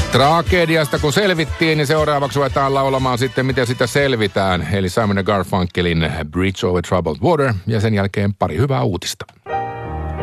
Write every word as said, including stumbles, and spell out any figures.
Tragediasta kun selvittiin, niin seuraavaksi ruvetaan laulamaan sitten, miten sitä selvitään. Eli Simon ja Garfunkelin Bridge Over Troubled Water ja sen jälkeen pari hyvää uutista.